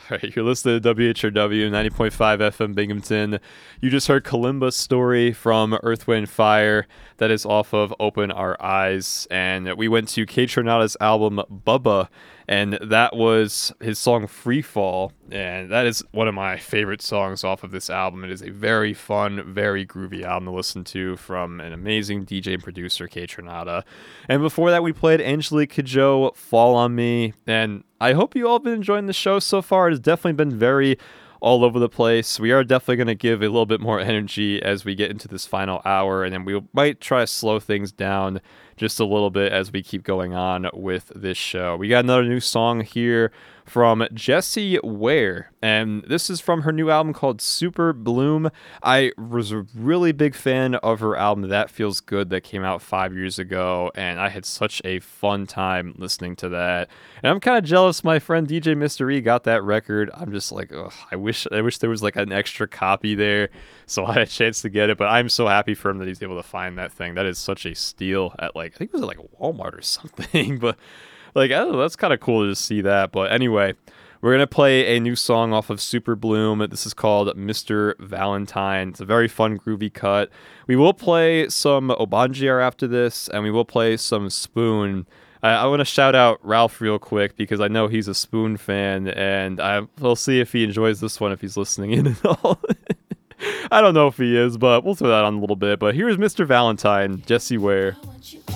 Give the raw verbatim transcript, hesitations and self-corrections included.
All right, you're listening to W H R W ninety point five F M Binghamton. You just heard Kalimba's Story from Earth, Wind, Fire. That is off of Open Our Eyes. And we went to Kaytranada's album Bubba, and that was his song Free Fall. And that is one of my favorite songs off of this album. It is a very fun, very groovy album to listen to from an amazing D J and producer, Kaytranada. And before that, we played Angelique Kidjo, Fall on Me. And I hope you all have been enjoying the show so far. It has definitely been very all over the place. We are definitely going to give a little bit more energy as we get into this final hour, and then we might try to slow things down just a little bit as we keep going on with this show. We got another new song here from Jessie Ware, and this is from her new album called Super Bloom. I was a really big fan of her album That Feels Good that came out five years ago, and I had such a fun time listening to that. And I'm kind of jealous my friend D J Mister E got that record. I'm just like, ugh, I wish I wish there was like an extra copy there so I had a chance to get it, but I'm so happy for him that he's able to find that thing. That is such a steal at like, I think it was at like Walmart or something, but like, I don't know, that's kind of cool to see that. But anyway, we're going to play a new song off of Super Bloom. This is called Mister Valentine. It's a very fun, groovy cut. We will play some Obanjiar after this, and we will play some Spoon. I, I want to shout out Ralph real quick because I know he's a Spoon fan, and I, we'll see if he enjoys this one, if he's listening in at all. I don't know if he is, but we'll throw that on a little bit. But here's Mister Valentine, Jessie Ware.